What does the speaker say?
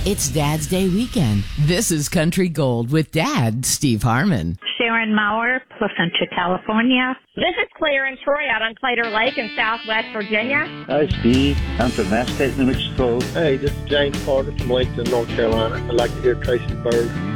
It's Dad's Day weekend. This is Country Gold with Dad, Steve Harmon. Sharon Maurer, Placentia, California. This is Claire and Troy out on Claytor Lake in Southwest Virginia. Hi, Steve. I'm from Aztec, New Mexico. Hey, this is James Carter from Lincoln, North Carolina. I'd like to hear Tracy Bird.